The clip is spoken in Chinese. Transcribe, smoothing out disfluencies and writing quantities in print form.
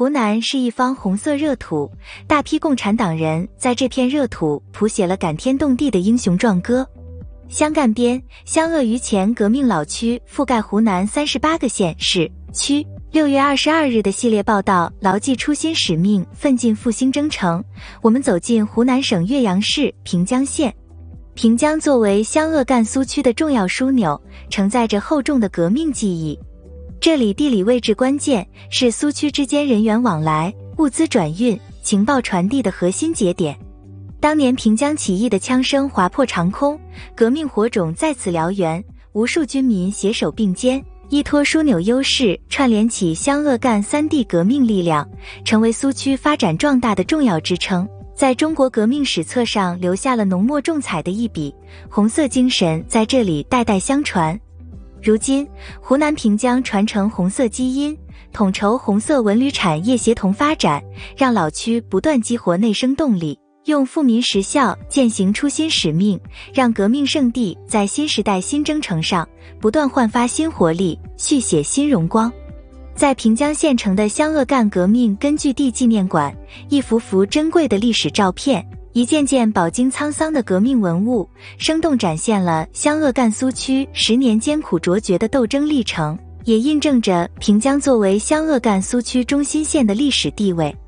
湖南是一方红色热土，大批共产党人在这片热土谱写了感天动地的英雄壮歌。湘赣边湘鄂余前革命老区覆盖湖南38个县市区。6月22日的系列报道牢记初心使命，奋进复兴征程。我们走进湖南省岳阳市平江县。平江作为湘鄂赣苏区的重要枢纽，承载着厚重的革命记忆。这里地理位置关键，是苏区之间人员往来、物资转运、情报传递的核心节点。当年平江起义的枪声划破长空，革命火种在此燎原，无数军民携手并肩，依托枢纽优势，串联起湘鄂赣3地革命力量，成为苏区发展壮大的重要支撑，在中国革命史册上留下了浓墨重彩的一笔。红色精神在这里代代相传。如今，湖南平江传承红色基因，统筹红色文旅产业协同发展，让老区不断激活内生动力，用富民实效践行初心使命，让革命圣地在新时代新征程上不断焕发新活力，续写新荣光。在平江县城的湘鄂赣革命根据地纪念馆，一幅幅珍贵的历史照片，一件件饱经沧桑的革命文物，生动展现了湘鄂赣苏区10年艰苦卓绝的斗争历程，也印证着平江作为湘鄂赣苏区中心县的历史地位。